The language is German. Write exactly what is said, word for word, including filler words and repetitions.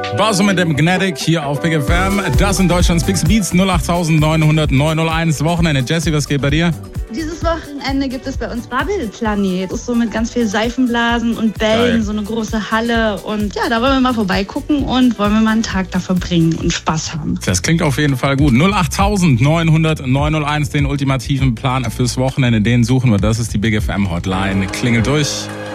Bowser mit dem Gnatic hier auf Big F M. Das sind Deutschlands Big Beats null acht neun null null neun null eins. Wochenende. Jessie, was geht bei dir? Dieses Wochenende gibt es bei uns Babbelplanet. Das ist so mit ganz viel Seifenblasen und Bällen, Geil. So eine große Halle. Und ja, da wollen wir mal vorbeigucken und wollen wir mal einen Tag da verbringen und Spaß haben. Das klingt auf jeden Fall gut. null acht neun null null neun null eins, den ultimativen Plan fürs Wochenende, den suchen wir. Das ist die Big F M Hotline. Klingelt durch.